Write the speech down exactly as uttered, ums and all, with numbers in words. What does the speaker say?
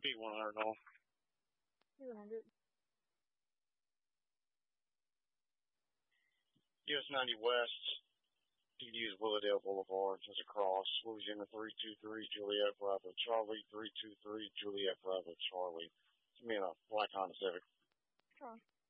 B one hundred on. B one hundred. U S ninety West. You can use Willowdale Boulevard as a cross. Louisiana three two three, Juliet Bravo Charlie, three two three, Juliet Bravo Charlie. It's me in a black Honda Civic. Oh.